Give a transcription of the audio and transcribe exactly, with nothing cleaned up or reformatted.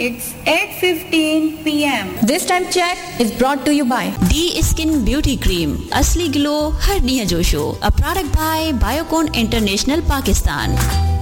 It's eight fifteen p m This time check is brought to you by D Skin Beauty Cream, Asli Glow Har Niya Josho, a product by Biocon International, Pakistan.